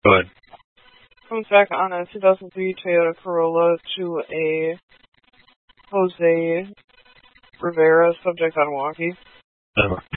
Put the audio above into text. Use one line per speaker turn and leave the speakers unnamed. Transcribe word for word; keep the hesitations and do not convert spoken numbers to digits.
Go ahead.
Comes back on a two thousand three Toyota Corolla to a Jose Rivera subject on walkie.
Uh,